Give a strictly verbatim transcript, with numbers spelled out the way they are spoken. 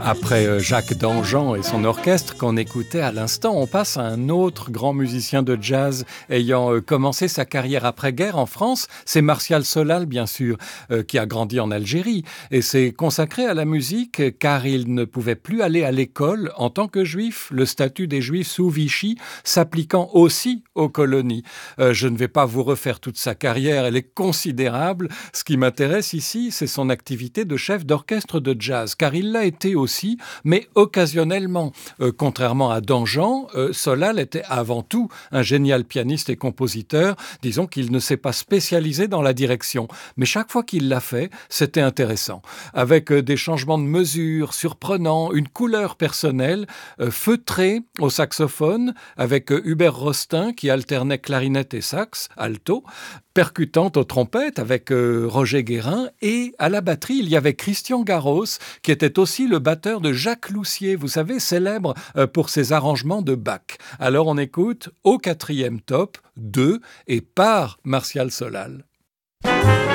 Après euh, Jacques Dangean et son orchestre qu'on écoutait à l'instant, on passe à un autre grand musicien de jazz ayant euh, commencé sa carrière après-guerre en France. C'est Martial Solal, bien sûr, euh, qui a grandi en Algérie et s'est consacré à la musique car il ne pouvait plus aller à l'école en tant que juif, le statut des juifs sous Vichy s'appliquant aussi aux colonies. Euh, je ne vais pas vous refaire toute sa carrière, elle est considérable. Ce qui m'intéresse ici, c'est son activité de chef d'orchestre de jazz, car il l'a été aussi, mais occasionnellement. Euh, contrairement à Dangean, euh, Solal était avant tout un génial pianiste et compositeur. Disons qu'il ne s'est pas spécialisé dans la direction, mais chaque fois qu'il l'a fait, c'était intéressant. Avec euh, des changements de mesure surprenants, une couleur personnelle, euh, feutrée au saxophone, avec euh, Hubert Rostin qui alternait clarinette et sax, alto, percutante aux trompettes avec euh, Roger Guérin, et à la batterie, il y avait Christian Garros, qui était aussi le batteur de Jacques Loussier, vous savez, célèbre euh, pour ses arrangements de Bach. Alors on écoute au quatrième top, de et par Martial Solal.